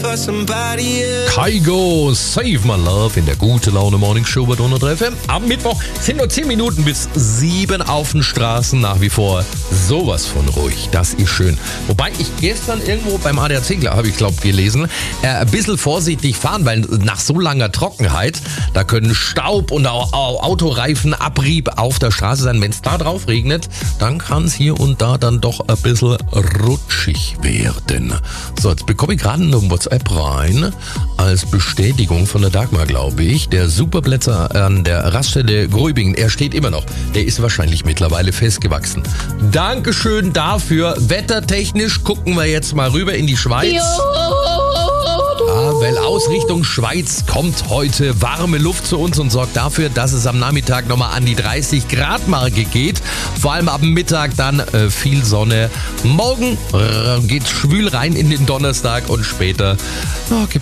Kygo, Save My Love in der Gute Laune Morning Show bei Donau 3 FM. Am Mittwoch sind nur 10 Minuten bis 7 auf den Straßen. Nach wie vor sowas von ruhig. Das ist schön. Wobei ich gestern irgendwo beim ADAC, habe ich glaube gelesen, ein bisschen vorsichtig fahren, weil nach so langer Trockenheit, da können Staub und Autoreifenabrieb auf der Straße sein. Wenn es da drauf regnet, dann kann es hier und da dann doch ein bisschen rutschig werden. So, jetzt bekomme ich gerade eine WhatsApp rein als Bestätigung von der Dagmar, glaube ich. Der Superplätzer an der Raststelle Gröbingen, er steht immer noch. Der ist wahrscheinlich mittlerweile festgewachsen. Dankeschön dafür. Wettertechnisch gucken wir jetzt mal rüber in die Schweiz. Weil aus Richtung Schweiz kommt heute warme Luft zu uns und sorgt dafür, dass es am Nachmittag nochmal an die 30 Grad Marke geht. Vor allem ab Mittag dann viel Sonne. Morgen geht's schwül rein in den Donnerstag und später